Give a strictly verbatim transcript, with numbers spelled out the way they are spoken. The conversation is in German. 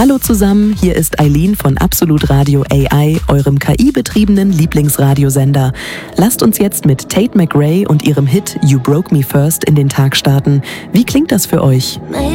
Hallo zusammen, hier ist Eileen von Absolut Radio A I, eurem K I-betriebenen Lieblingsradiosender. Lasst uns jetzt mit Tate McRae und ihrem Hit You Broke Me First in den Tag starten. Wie klingt das für euch?